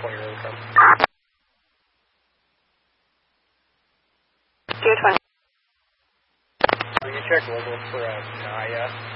20 road from. Gear 20. Will you check local for Naya?